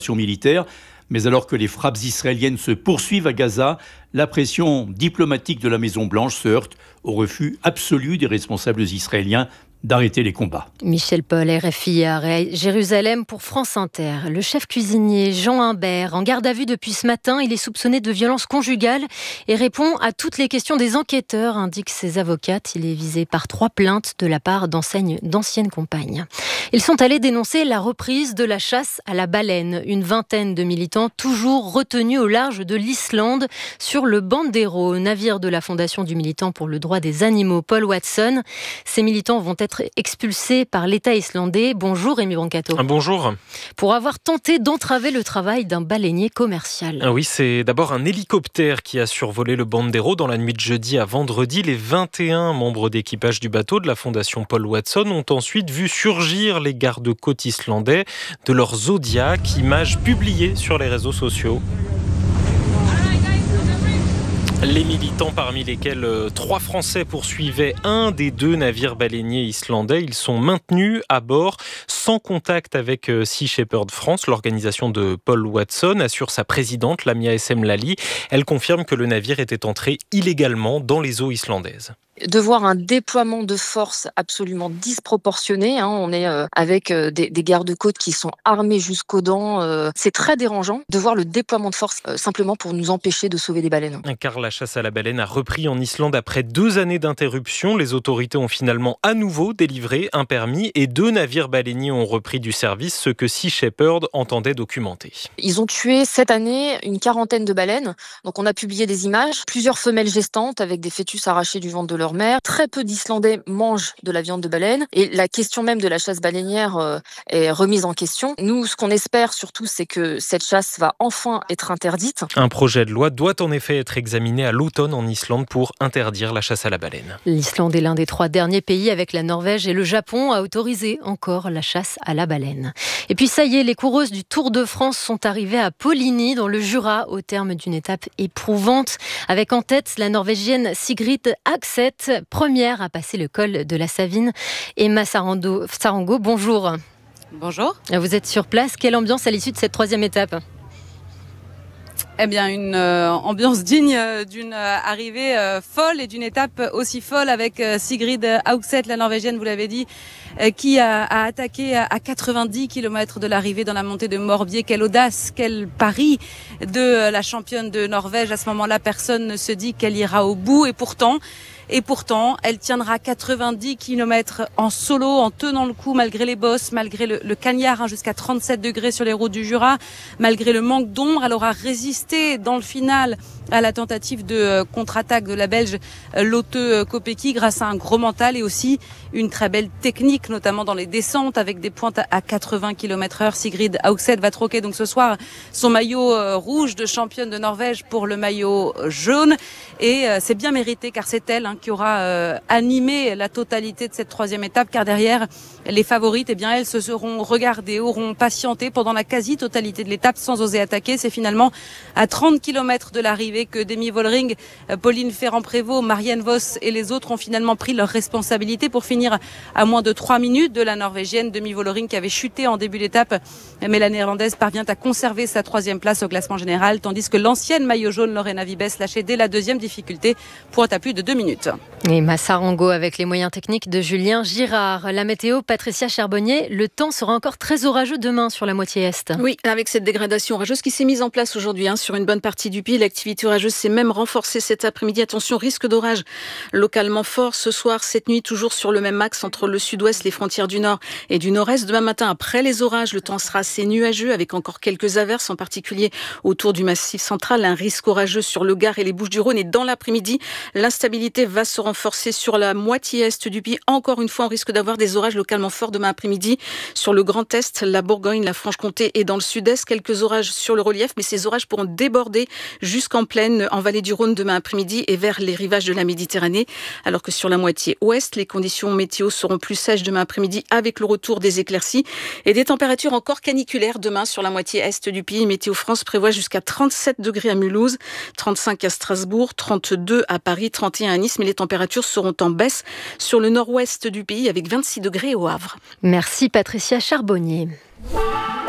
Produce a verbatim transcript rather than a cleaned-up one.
militaire. Mais alors que les frappes israéliennes se poursuivent à Gaza, la pression diplomatique de la Maison-Blanche se heurte au refus absolu des responsables israéliens d'arrêter les combats. Michel Paul, R F I à Jérusalem pour France Inter. Le chef cuisinier Jean Imbert, en garde à vue depuis ce matin, il est soupçonné de violence conjugale et répond à toutes les questions des enquêteurs, indiquent ses avocates. Il est visé par trois plaintes de la part d'anciennes compagnes. Ils sont allés dénoncer la reprise de la chasse à la baleine. Une vingtaine de militants toujours retenus au large de l'Islande sur le Bandero, navire de la Fondation du militant pour le droit des animaux, Paul Watson. Ces militants vont être expulsés par l'État islandais. Bonjour Rémi Brancato. Bonjour. Pour avoir tenté d'entraver le travail d'un baleinier commercial. Ah oui, c'est d'abord un hélicoptère qui a survolé le Bandero dans la nuit de jeudi à vendredi. Les vingt et un membres d'équipage du bateau de la Fondation Paul Watson ont ensuite vu surgir les gardes-côtes islandais de leur Zodiac, image publiée sur les réseaux sociaux. Les militants, parmi lesquels euh, trois Français poursuivaient un des deux navires baleiniers islandais, ils sont maintenus à bord sans contact avec euh, Sea Shepherd France. L'organisation de Paul Watson assure sa présidente, Lamia S M Lally. Elle confirme que le navire était entré illégalement dans les eaux islandaises. De voir un déploiement de force absolument disproportionné, hein, on est euh, avec euh, des, des gardes-côtes qui sont armés jusqu'aux dents, euh, c'est très dérangeant de voir le déploiement de force euh, simplement pour nous empêcher de sauver des baleines. Car la chasse à la baleine a repris en Islande après deux années d'interruption. Les autorités ont finalement à nouveau délivré un permis et deux navires baleiniers ont repris du service, ce que Sea Shepherd entendait documenter. Ils ont tué cette année une quarantaine de baleines, donc on a publié des images, plusieurs femelles gestantes avec des fœtus arrachés du ventre de leur mère. Très peu d'Islandais mangent de la viande de baleine et la question même de la chasse baleinière euh, est remise en question. Nous, ce qu'on espère surtout, c'est que cette chasse va enfin être interdite. Un projet de loi doit en effet être examiné à l'automne en Islande pour interdire la chasse à la baleine. L'Islande est l'un des trois derniers pays avec la Norvège et le Japon à autoriser encore la chasse à la baleine. Et puis ça y est, les coureuses du Tour de France sont arrivées à Poligny dans le Jura au terme d'une étape éprouvante avec en tête la Norvégienne Sigrid Hagseth, première à passer le col de la Savine. Emma Sarando, Sarango, bonjour. Bonjour. Vous êtes sur place. Quelle ambiance à l'issue de cette troisième étape ? Eh bien, une euh, ambiance digne euh, d'une euh, arrivée euh, folle et d'une étape aussi folle avec euh, Sigrid Hagseth, la Norvégienne, vous l'avez dit, euh, qui a, a attaqué à, à quatre-vingt-dix kilomètres de l'arrivée dans la montée de Morbier. Quelle audace, quel pari de euh, la championne de Norvège. À ce moment-là, personne ne se dit qu'elle ira au bout et pourtant... Et pourtant, elle tiendra quatre-vingt-dix kilomètres en solo, en tenant le coup, malgré les bosses, malgré le, le cagnard, hein, jusqu'à trente-sept degrés sur les routes du Jura, malgré le manque d'ombre. Elle aura résisté dans le final à la tentative de euh, contre-attaque de la Belge euh, Lotte Kopecky grâce à un gros mental et aussi une très belle technique, notamment dans les descentes avec des pointes à, à quatre-vingts kilomètres heure. Sigrid Hagseth va troquer donc ce soir son maillot euh, rouge de championne de Norvège pour le maillot jaune. Et euh, c'est bien mérité car c'est elle hein, qui aura euh, animé la totalité de cette troisième étape, car derrière les favorites, eh bien elles se seront regardées, auront patienté pendant la quasi-totalité de l'étape sans oser attaquer. C'est finalement à trente kilomètres de l'arrivée que Demi Vollering, Pauline Ferrand-Prévot, Marianne Vos et les autres ont finalement pris leurs responsabilités pour finir à moins de trois minutes de la Norvégienne. Demi Vollering qui avait chuté en début d'étape, mais la Néerlandaise parvient à conserver sa troisième place au classement général, tandis que l'ancienne maillot jaune Lorena Vibes lâchait dès la deuxième difficulté, pointe à plus de deux minutes. Et Massarango avec les moyens techniques de Julien Girard. La météo, Patricia Charbonnier, le temps sera encore très orageux demain sur la moitié est. Oui, avec cette dégradation orageuse qui s'est mise en place aujourd'hui hein, sur une bonne partie du pays. L'activité orageuse s'est même renforcée cet après-midi. Attention, risque d'orage localement fort ce soir, cette nuit, toujours sur le même axe entre le sud-ouest, les frontières du nord et du nord-est. Demain matin, après les orages, le temps sera assez nuageux avec encore quelques averses, en particulier autour du Massif central. Un risque orageux sur le Gard et les Bouches-du-Rhône. Et dans l'après-midi, l'instabilité va se renforcer sur la moitié est du pays. Encore une fois, on risque d'avoir des orages localement forts demain après-midi sur le Grand Est, la Bourgogne, la Franche-Comté et dans le sud-est. Quelques orages sur le relief, mais ces orages pourront déborder jusqu'en plaine, en vallée du Rhône demain après-midi et vers les rivages de la Méditerranée. Alors que sur la moitié ouest, les conditions météo seront plus sèches demain après-midi avec le retour des éclaircies et des températures encore caniculaires demain sur la moitié est du pays. Météo France prévoit jusqu'à trente-sept degrés à Mulhouse, trente-cinq à Strasbourg, trente-deux à Paris, trente et un à Nice, mais les températures seront en baisse sur le nord-ouest du pays avec vingt-six degrés au Havre. Merci Patricia Charbonnier.